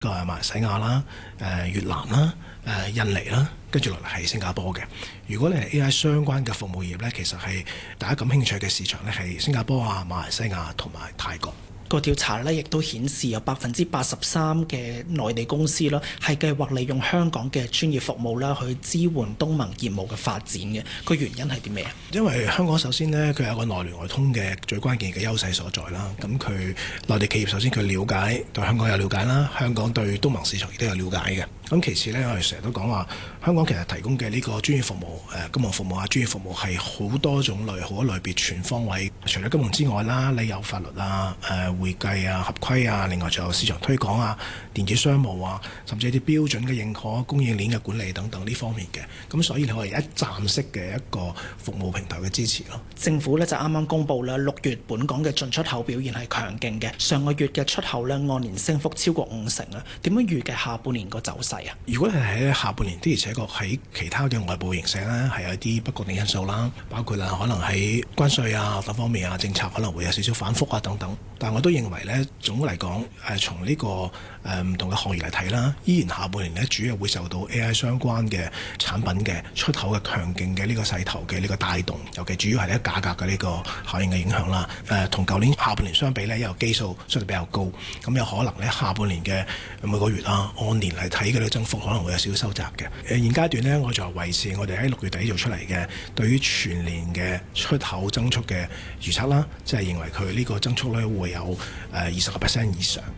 馬來西亞啦、越南啦、印尼啦，跟住落嚟係新加坡嘅。如果你係 AI 相關嘅服務業呢，其實係大家感興趣嘅市場呢，係新加坡啊、馬來西亞同埋泰國。 個調查咧，亦都顯示有83%嘅內地公司啦，係計劃利用香港嘅專業服務啦，去支援東盟業務嘅發展嘅。個原因係啲咩啊？ 因為香港首先呢，佢有個內聯外通嘅最關鍵嘅優勢所在啦。咁佢內地企業首先佢了解對香港有了解啦，香港對東盟市場亦都有了解嘅。咁其次呢，我哋成日都講話香港其實提供嘅呢個專業服務、金融服務啊、專業服務係好多種類、好多類別全方位。除咗金融之外啦，你有法律啊、會計啊、合規啊，另外仲有市場推廣啊、電子商務啊，甚至一啲標準嘅認可、供應鏈嘅管理等等呢方面嘅。咁所以你可以一站式嘅一個服務平台嘅支持咯。 政府呢就啱啱公布啦，6月本港嘅進出口表現係強勁嘅，上個月嘅出口呢按年升幅超過50%啊。點樣預計下半年個走勢啊？ 如果係喺下半年的而且確喺其他嘅外部形勢呢，係有啲不確定因素啦，包括可能喺關稅啊等方面啊，政策可能會有少少反覆啊等等。但我都認為呢，總嚟講從呢個唔同嘅行業嚟睇啦，依然下半年呢，主要會受到 AI 相關嘅產品嘅出口嘅強勁嘅呢個勢頭嘅呢個帶動，尤其主要係呢價格嘅呢個效應嘅影響啦。同舊年下半年相比呢，因為基數相對比較高，咁有可能呢，下半年嘅每個月啊按年嚟睇嘅呢個增幅可能會有少少收窄嘅。現階段呢，我就維持我哋喺6月底做出嚟嘅對於全年嘅出口增速嘅預測啦，即係認為佢呢個增速呢會有20% 以上。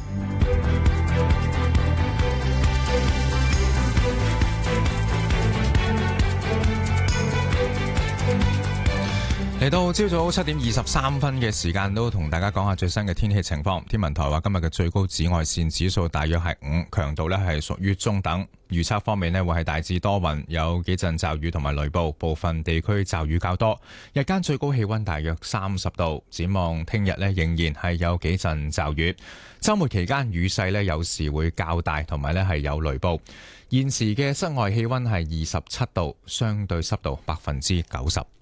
嚟到朝早7點23分嘅時間，都同大家講下最新嘅天氣情況。天文台話今日嘅最高紫外線指數大約係5，強度呢係屬於中等。預測方面呢，會係大致多雲，有幾陣驟雨同埋雷暴，部分地區驟雨較多。日間最高氣溫大約30度。展望聽日呢，仍然係有幾陣驟雨。週末期間雨勢呢，有時會較大，同埋呢係有雷暴。現時嘅室外氣溫係27度，相對濕度90%。